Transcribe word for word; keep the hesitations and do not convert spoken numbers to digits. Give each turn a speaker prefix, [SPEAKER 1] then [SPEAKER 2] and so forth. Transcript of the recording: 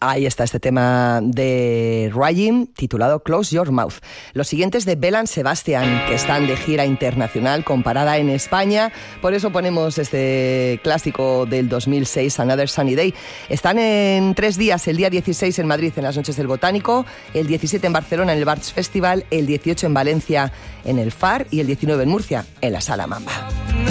[SPEAKER 1] Ahí está este tema de Ryan titulado Close Your Mouth. Los siguientes de Belle and Sebastian, que están de gira internacional con parada en España. Por eso ponemos este clásico del dos mil seis, Another Sunny Day. Están en tres días, el día dieciséis en Madrid en las Noches del Botánico, el diecisiete en Barcelona en el Barts Festival, el dieciocho en Valencia en el Far y el diecinueve en Murcia en la Sala Mamba.